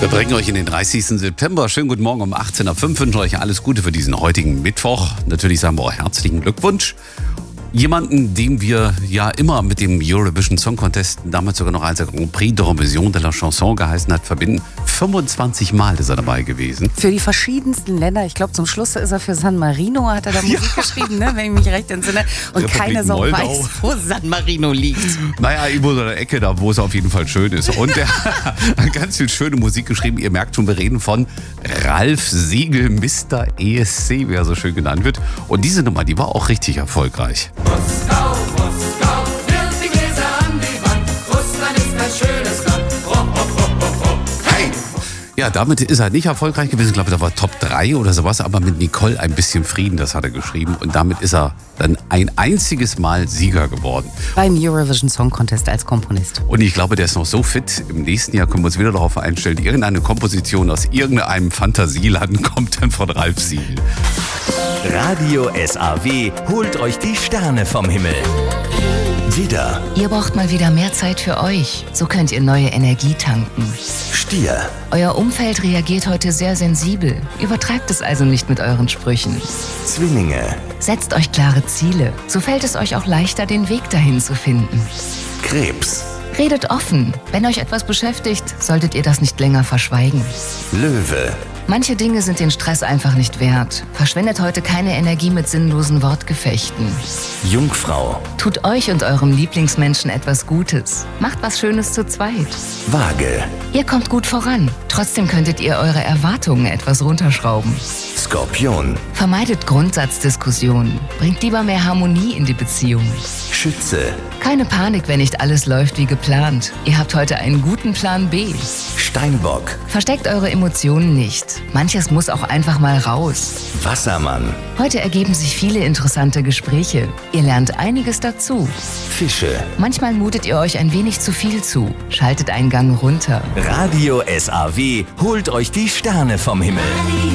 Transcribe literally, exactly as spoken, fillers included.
Wir bringen euch in den dreißigsten September. Schönen guten Morgen um achtzehn Uhr fünf. Wünschen euch alles Gute für diesen heutigen Mittwoch. Natürlich sagen wir auch herzlichen Glückwunsch. Jemanden, den wir ja immer mit dem Eurovision Song Contest, damals sogar noch als der Grand Prix d'Eurovision de la Chanson geheißen hat, verbinden. fünfundzwanzig Mal ist er dabei gewesen. Für die verschiedensten Länder. Ich glaube, zum Schluss ist er für San Marino, hat er da Musik ja. geschrieben, ne, wenn ich mich recht entsinne. Und Republik keine Sau Moldau. weiß, wo San Marino liegt. Naja, irgendwo so in der Ecke, da wo es auf jeden Fall schön ist. Und er hat ganz viel schöne Musik geschrieben. Ihr merkt schon, wir reden von Ralf Siegel, Mister E S C, wie er so schön genannt wird. Und diese Nummer, die war auch richtig erfolgreich. Moskau, Moskau, wirf die Gläser an die Wand. Russland ist ein schönes Land. Ho, ho, ho, ho, ho. Hey! Ja, damit ist er nicht erfolgreich gewesen. Ich glaube, da war Top drei oder sowas. Aber mit Nicole ein bisschen Frieden, das hat er geschrieben. Und damit ist er dann ein einziges Mal Sieger geworden. Beim Eurovision Song Contest als Komponist. Und ich glaube, der ist noch so fit. Im nächsten Jahr können wir uns wieder darauf einstellen, irgendeine Komposition aus irgendeinem Fantasieland kommt dann von Ralf Siegel. Radio S A W holt euch die Sterne vom Himmel. Widder, Ihr braucht mal wieder mehr Zeit für euch. So könnt ihr neue Energie tanken. Stier, Euer Umfeld reagiert heute sehr sensibel. Übertreibt es also nicht mit euren Sprüchen. Zwillinge, Setzt euch klare Ziele. So fällt es euch auch leichter, den Weg dahin zu finden. Krebs, Redet offen. Wenn euch etwas beschäftigt, solltet ihr das nicht länger verschweigen. Löwe, Manche Dinge sind den Stress einfach nicht wert. Verschwendet heute keine Energie mit sinnlosen Wortgefechten. Jungfrau, Tut euch und eurem Lieblingsmenschen etwas Gutes. Macht was Schönes zu zweit. Waage, Ihr kommt gut voran. Trotzdem könntet ihr eure Erwartungen etwas runterschrauben. Skorpion, Vermeidet Grundsatzdiskussionen. Bringt lieber mehr Harmonie in die Beziehung. Schütze, Keine Panik, wenn nicht alles läuft wie geplant. Ihr habt heute einen guten Plan B. Steinbock, Versteckt eure Emotionen nicht. Manches muss auch einfach mal raus. Wassermann, Heute ergeben sich viele interessante Gespräche. Ihr lernt einiges dazu. Fische. Manchmal mutet ihr euch ein wenig zu viel zu. Schaltet einen Gang runter. Radio S A W holt euch die Sterne vom Himmel.